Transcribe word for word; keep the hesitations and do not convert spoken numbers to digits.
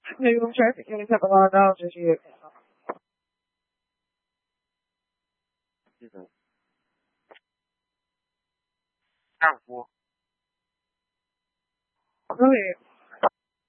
Maybe I'm traffic and it's up a lot of dollars this year. Go ahead.